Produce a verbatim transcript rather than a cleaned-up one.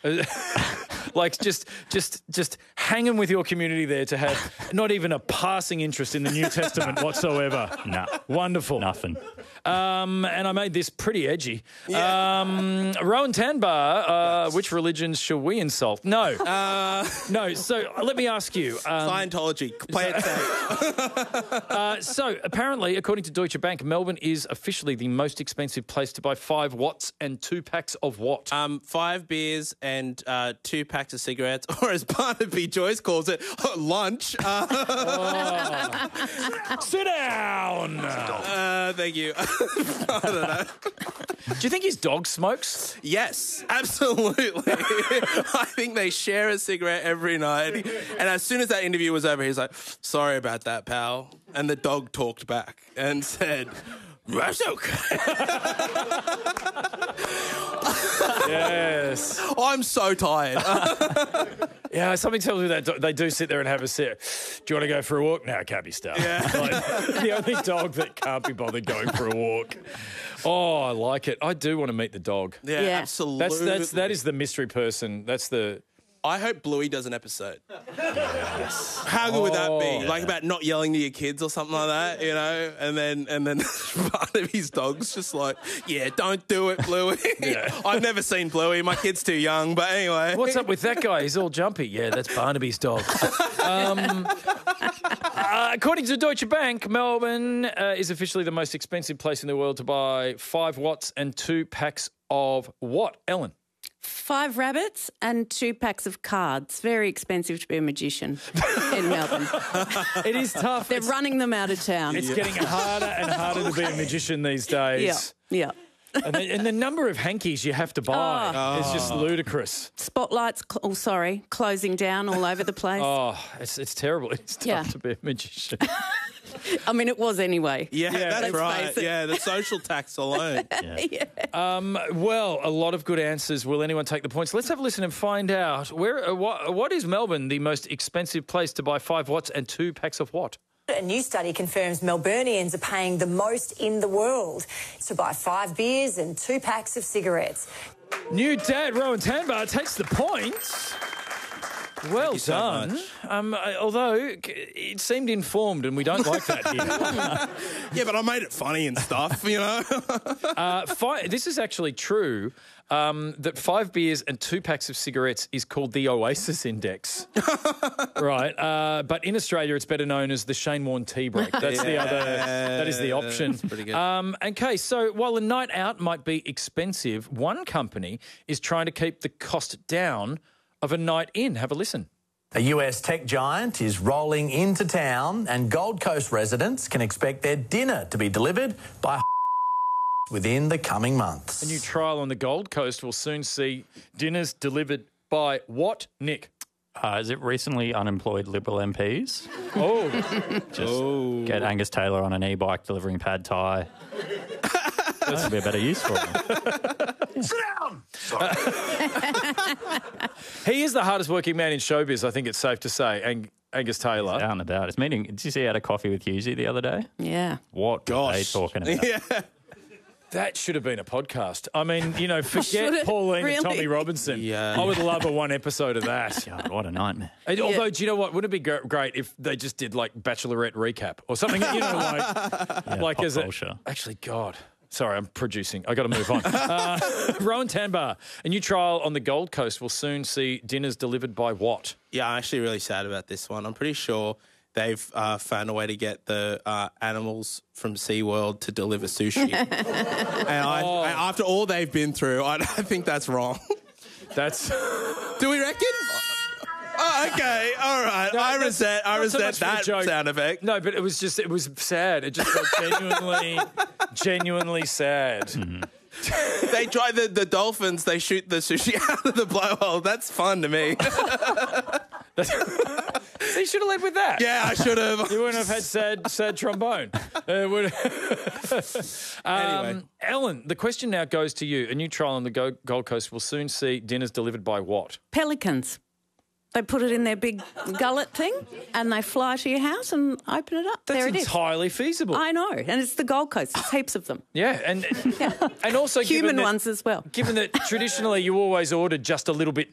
Like just, just, just hanging with your community there to have not even a passing interest in the New Testament whatsoever. Nah. Wonderful. Nothing. Um, and I made this pretty edgy. Yeah. Um, Rowan Tanbar, uh, yes. Which religions shall we insult? No. Uh, no. So let me ask you. Um, Scientology. Play it safe. uh, so apparently, according to Deutsche Bank, Melbourne is officially the most expensive place to buy five watts and two packs of what? Um, five beers and uh, two packs of cigarettes, or as Barnaby Joyce calls it, lunch. Uh, oh. Sit down. Uh, thank you. I don't know. Do you think his dog smokes? Yes, absolutely. I think they share a cigarette every night. And as soon as that interview was over, he's like, sorry about that, pal. And the dog talked back and said, that's okay. Yes. I'm so tired. Yeah, something tells me that they do sit there and have a sip. Do you want to go for a walk? No, it can't be stuff. Yeah. Like, the only dog that can't be bothered going for a walk. Oh, I like it. I do want to meet the dog. Yeah, Yeah. absolutely. That's that's that is the mystery person. That's the. I hope Bluey does an episode. Yes. How good would that be? Oh. Like about not yelling to your kids or something like that, you know? And then and then part of his dog's just like, yeah, don't do it, Bluey. Yeah. I've never seen Bluey. My kid's too young, but anyway. What's up with that guy? He's all jumpy. Yeah, that's Barnaby's dog. Um, uh, according to Deutsche Bank, Melbourne uh, is officially the most expensive place in the world to buy five watts and two packs of what, Ellen? Five rabbits and two packs of cards. Very expensive to be a magician in Melbourne. It is tough. They're it's, running them out of town. It's getting harder and harder to be a magician these days. Yeah, yeah. And the, and the number of hankies you have to buy Oh. is just ludicrous. Spotlights, cl- oh, sorry, closing down all over the place. Oh, it's it's terrible. It's tough Yeah. to be a magician. I mean, it was anyway. Yeah, Yeah, that's let's right. face it. Yeah, the social tax alone. Yeah. Um, well, a lot of good answers. Will anyone take the points? Let's have a listen and find out. Where, uh, what, what is Melbourne the most expensive place to buy five watts and two packs of what? A new study confirms Melburnians are paying the most in the world to buy five beers and two packs of cigarettes. New dad, Rowan Tanbar, takes the points. Well you so done. much. Um, uh, although it seemed informed, and we don't like that here. Yeah, but I made it funny and stuff, you know? uh, fi- this is actually true. Um, that five beers and two packs of cigarettes is called the Oasis Index, right? Uh, but in Australia, it's better known as the Shane Warne tea break. That's the other. That is the option. That's pretty good. Um, okay, so while a night out might be expensive, one company is trying to keep the cost down of a night in. Have a listen. A U S tech giant is rolling into town, and Gold Coast residents can expect their dinner to be delivered by within the coming months. A new trial on the Gold Coast will soon see dinners delivered by what, Nick? Uh, is it recently unemployed Liberal M Ps? Oh. Just get Angus Taylor on an e-bike delivering pad thai. This would be a better use for him. Sit down! He is the hardest working man in showbiz, I think it's safe to say, Ang- Angus Taylor. Out and about. It's meeting. Did you see he had a coffee with Husey the other day? Yeah. What were they Gosh. talking about? Yeah. That should have been a podcast. I mean, you know, Should forget it? Pauline Really? and Tommy Robinson. Yeah. I would love a one episode of that. God, what a nightmare. And although, do you know what? Wouldn't it be gr- great if they just did like Bachelorette recap or something? You know, like, Yeah, like pop as a, culture. actually, God. Sorry, I'm producing. I got to move on. uh, Rowan Tanbar, a new trial on the Gold Coast will soon see dinners delivered by what? Yeah, I'm actually really sad about this one. I'm pretty sure they've uh, found a way to get the uh, animals from SeaWorld to deliver sushi. and I, Oh. I, after all they've been through, I, I think that's wrong. That's Do we reckon? Oh, okay, all right. No, I that's resent, I not so resent much for the that joke. sound effect. no, but it was just it was sad. It just felt genuinely, genuinely sad. They try the, the dolphins, they shoot the sushi out of the blowhole. That's fun to me. So you should have led with that. Yeah, I should have. You wouldn't have had sad, sad trombone. Uh, would- um, Anyway. Ellen, the question now goes to you. A new trial on the Go- Gold Coast will soon see dinners delivered by what? Pelicans. They put it in their big gullet thing and they fly to your house and open it up. That's there it is. entirely feasible. I know. And it's the Gold Coast. There's heaps of them. yeah, and and also given Human that, ones as well. Given that traditionally you always ordered just a little bit